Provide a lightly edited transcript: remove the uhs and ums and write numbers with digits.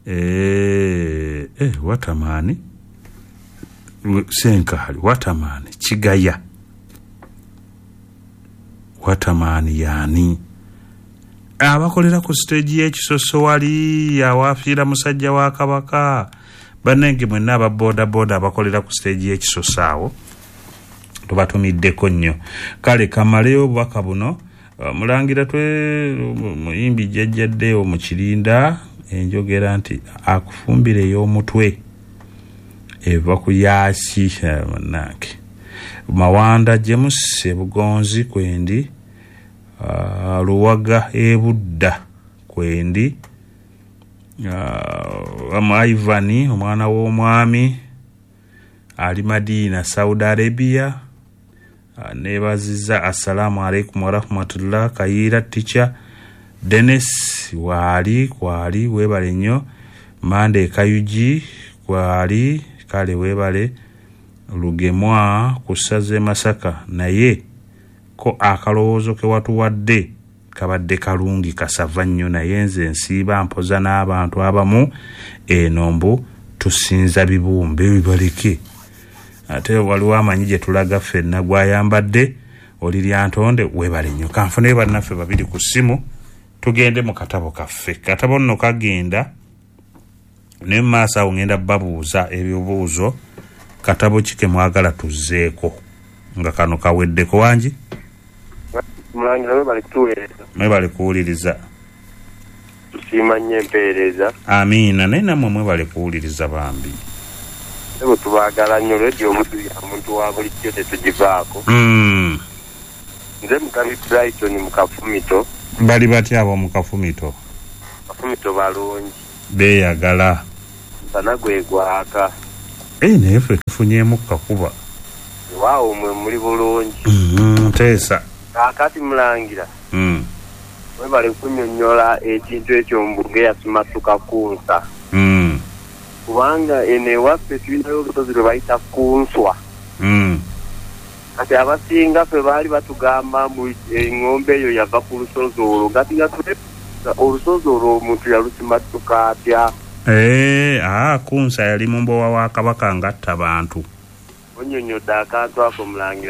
Watamani Senkali Watamani Kigaya Watamani yani abakolera ku stage y'ekisoso wali awafiira musajja wa Kabaka banenge mwenna aba boda abakolera ku stage y'ekisoso awo tubatumiddeko nnyo kale kamaleyo obubaka buno mulangira twe muyimbi jjajjaddeyo mu Kirinda enjogera nti akufumbire y'omutwe eva ku yaasi manake Mawanda James Bugonzi kwendi Luwaga Ebudda kwendi Ivani omwana w'omwami ali Madina Saudi Arabia nebaziza assalamu alaikum wa rahmatullah Kayira teacher Dennis kwali webale nnyo Mande Kayuji kwali kale webale Lugemwa kusaze Masaka naye ko akalowoozo ke watuwadde kabadde kalungi kasava nnyo naye nze nsiiba mpoza n'abantu abamu enombu tusinza bibumbe bibaleke ate waliwo amanyi gye tulaga ffenna gwayambadde oli lyantonde webale nnyo kanfune bannaffe babiri ku ssimu tugende mu katabo kaffe katabo nno kagenda ne maaso awo ngenda babuuza ebyobuuzo katabo kike mwagala tuzzeeko nga kano kaweddeko wangi Mulangira mwebale kuwuliriza tusiima nnyo empeereza amiina naye nammwe mwebale kuwuliriza bambi ebo tubaagala nnyo radio omuntu wa bulijjo tetugivaako nze Mukabi Brighton mu Kafumito bali batya abo mu Kafumito balungi beeyagala sana gwe gwaka naye ffe tufunyeemu kakuba waawo mwe muli bulungi teesa kakati mulangira webale kunnyonnyola ekintu ekyo mbuge yasimatuka kunsa kubanga ene waffe tulinayo olusozi lwe bayita kunswa kati abasinga ffe baali batugamba eŋŋombe eyo yava ku lusozi olwo gati nga olusozi olwo omuntu yalusimatuka atya kunsa yali mumbowa wa Kabaka ngatta bantu onnyonnyodde akantu ako mulangira